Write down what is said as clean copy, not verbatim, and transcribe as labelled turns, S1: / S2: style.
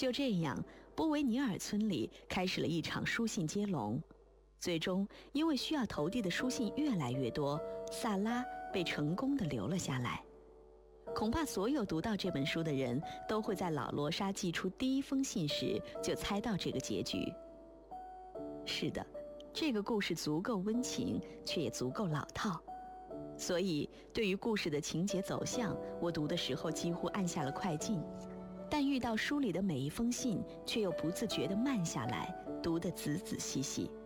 S1: 就这样，波维尼尔村里开始了一场书信接龙。最终，因为需要投递的书信越来越多，萨拉被成功地留了下来。恐怕所有读到这本书的人都会在老罗莎寄出第一封信时就猜到这个结局。是的，这个故事足够温情，却也足够老套。所以，对于故事的情节走向，我读的时候几乎按下了快进。但遇到书里的每一封信，却又不自觉地慢下来，读得仔仔细细。